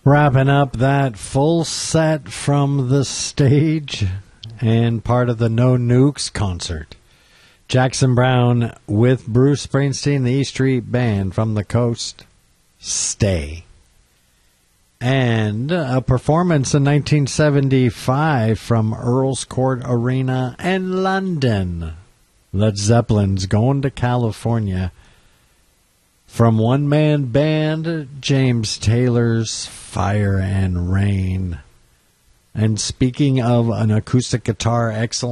Wrapping up that full set from the stage and part of the No Nukes concert. Jackson Browne with Bruce Springsteen, the E Street Band from the coast, Stay. And a performance in 1975 from Earl's Court Arena in London. Led Zeppelin's Going to California. From one-man band, James Taylor's Fire and Rain. And speaking of an acoustic guitar excellence,